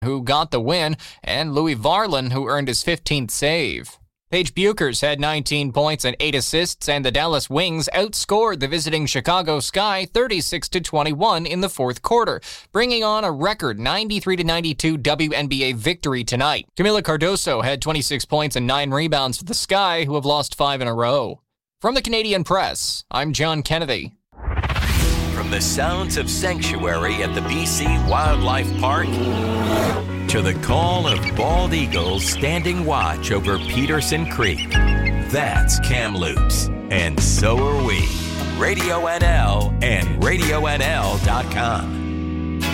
who got the win, and Louis Varlin, who earned his 15th save. Paige Buchers had 19 points and 8 assists, and the Dallas Wings outscored the visiting Chicago Sky 36-21 in the fourth quarter, bringing on a record 93-92 WNBA victory tonight. Camila Cardoso had 26 points and 9 rebounds for the Sky, who have lost 5 in a row. From the Canadian Press, I'm John Kennedy. From the sounds of sanctuary at the BC Wildlife Park to the call of bald eagles standing watch over Peterson Creek. That's Kamloops, and so are we. Radio NL and RadioNL.com.